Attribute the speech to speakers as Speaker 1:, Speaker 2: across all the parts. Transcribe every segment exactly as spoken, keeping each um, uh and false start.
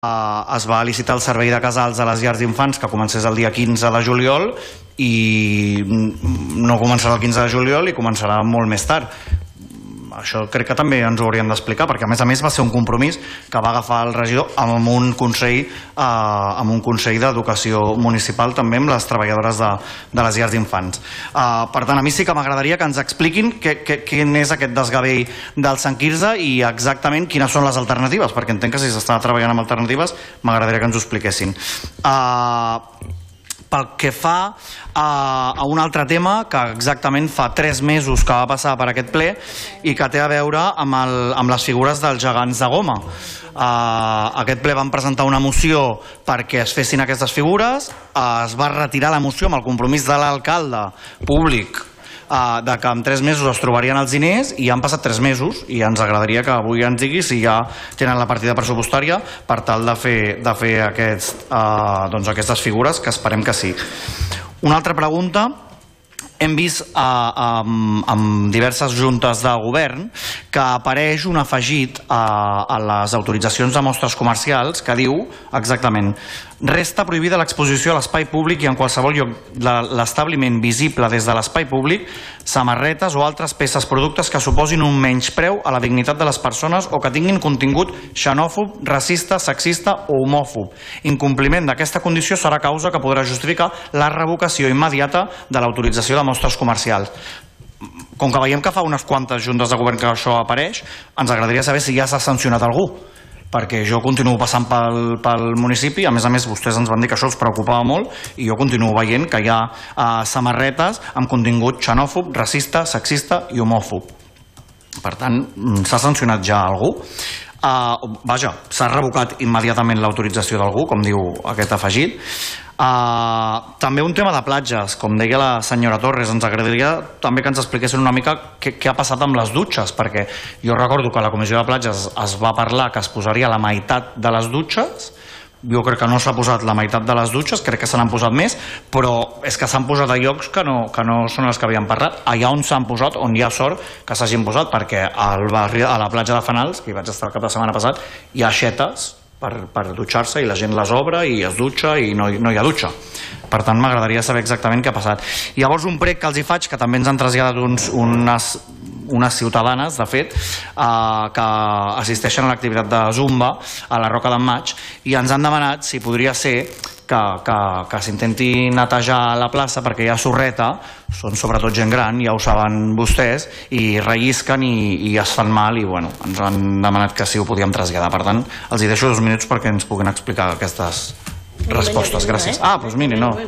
Speaker 1: es va licitar el servei de casals a les llars d'infants que comencés el dia quinze de juliol i no començarà el quinze de juliol i començarà molt més tard. Això crec que també ens ho hauríem d'explicar, perquè a més a més va ser un compromís que va agafar el regidor amb un consell amb un consell d'educació municipal, també amb les treballadores de, de les llars d'infants. Per tant, a mi sí que m'agradaria que ens expliquin quin és aquest desgavell del Sant Quirze i exactament quines són les alternatives, perquè entenc que si s'està treballant amb alternatives m'agradaria que ens ho expliquessin. Pel que fa a un altre tema que exactament fa tres mesos que va passar per aquest ple i que té a veure amb les figures dels gegants de goma. Aquest ple vam presentar una moció perquè es fessin aquestes figures, es va retirar la moció amb el compromís de l'alcalde públic de que en tres mesos es trobarien els diners i han passat tres mesos i ens agradaria que avui ens digui si ja tenen la partida pressupostària per tal de fer aquestes figures, que esperem que sí. Una altra pregunta. Hem vist en diverses juntes de govern que apareix un afegit a les autoritzacions de mostres comercials que diu exactament: resta prohibida l'exposició a l'espai públic i en qualsevol lloc de l'establiment visible des de l'espai públic samarretes o altres peces productes que suposin un menyspreu a la dignitat de les persones o que tinguin contingut xenòfob, racista, sexista o homòfob. Incompliment d'aquesta condició serà causa que podrà justificar la revocació immediata de l'autorització de mostres comercials. Com que veiem que fa unes quantes juntes de govern que això apareix, ens agradaria saber si ja s'ha sancionat algú, perquè jo continuo passant pel municipi, a més a més vostès ens van dir que això els preocupava molt i jo continuo veient que hi ha samarretes amb contingut xenòfob, racista, sexista i homòfob. Per tant, s'ha sancionat ja algú? Vaja, s'ha revocat immediatament l'autorització d'algú, com diu aquest afegit. També un tema de platges, com deia la senyora Torres, ens agradaria també que ens expliquessin una mica què ha passat amb les dutxes, perquè jo recordo que a la comissió de platges es va parlar que es posaria la meitat de les dutxes. Jo crec que no s'ha posat la meitat de les dutxes, crec que se n'han posat més, però és que s'han posat a llocs que no són els que havien parlat. Allà on s'han posat, on hi ha sort que s'hagin posat, perquè a la platja de Fanals, que hi vaig estar el cap de setmana passat, hi ha aixetes per dutxar-se i la gent les obre i es dutxa i no hi ha dutxa. Per tant, m'agradaria saber exactament què ha passat. Llavors, un prec que els hi faig, que també ens han traslladat unes ciutadanes, de fet, que assisteixen a l'activitat de Zumba a la Roca d'en Maig i ens han demanat si podria ser que s'intenti netejar la plaça perquè hi ha sorreta, són sobretot gent gran, ja ho saben vostès, i rellisquen i es fan mal i ens han demanat que sí ho podíem traslladar. Per tant, els hi deixo dos minuts perquè ens puguin explicar aquestes respostes. Gràcies. Ah, doncs miri, no.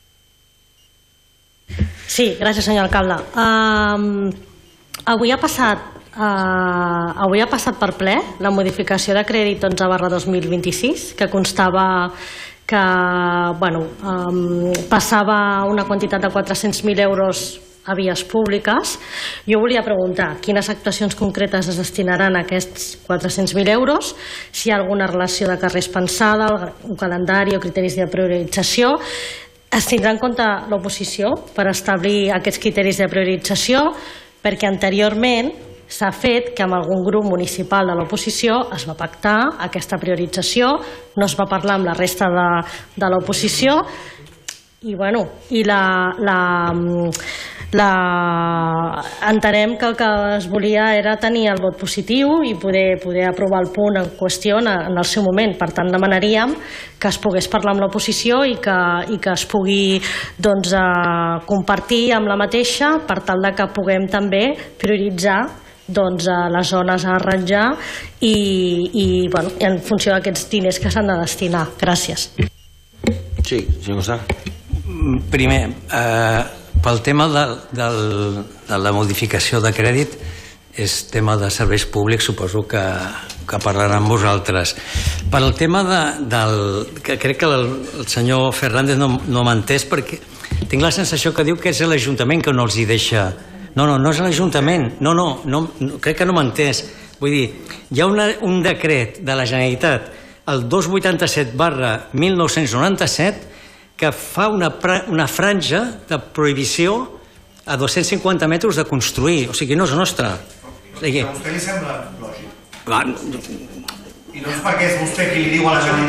Speaker 2: Sí, gràcies, senyor alcalde. Avui ha passat Avui ha passat per ple la modificació de crèdit onze barra dos mil vint-i-sis, que constava que passava una quantitat de quatre-cents mil euros a vies públiques. Jo volia preguntar quines actuacions concretes es destinaran a aquests quatre-cents mil euros, si hi ha alguna relació de carrers pensada, un calendari o criteris de priorització. Es tindrà en compte l'oposició per establir aquests criteris de priorització, perquè anteriorment s'ha fet que amb algun grup municipal de l'oposició es va pactar aquesta priorització, no es va parlar amb la resta de l'oposició i entenem que el que es volia era tenir el vot positiu i poder aprovar el punt en qüestió en el seu moment. Per tant, demanaríem que es pogués parlar amb l'oposició i que es pugui compartir amb la mateixa per tal que puguem també prioritzar les zones a arranjar i en funció d'aquests diners que s'han de destinar. Gràcies.
Speaker 3: Sí, senyor Costa. Primer, pel tema de la modificació de crèdit, és tema de serveis públics, suposo que parlaran amb vosaltres. Per al tema del... crec que el senyor Fernández no m'ha entès perquè tinc la sensació que diu que és l'Ajuntament que no els hi deixa... No, no, no és l'Ajuntament. No, no, crec que no m'ha entès. Vull dir, hi ha un decret de la Generalitat, el dos cents vuitanta-set barra mil nou-cents noranta-set, que fa una franja de prohibició a dos-cents cinquanta metres de construir. O sigui, no és nostra.
Speaker 1: A vostè li sembla lògic? I doncs perquè és vostè qui li diu a la Generalitat